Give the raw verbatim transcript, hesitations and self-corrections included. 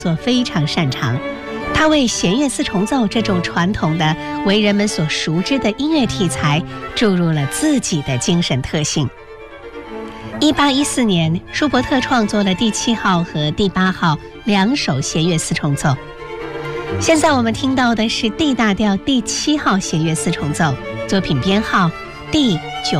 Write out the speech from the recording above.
作非常擅长，他为弦乐四重奏这种传统的、为人们所熟知的音乐题材注入了自己的精神特性。一八一四年，舒伯特创作了第七号和第八号两首弦乐四重奏。现在我们听到的是 D 大调第七号弦乐四重奏，作品编号第九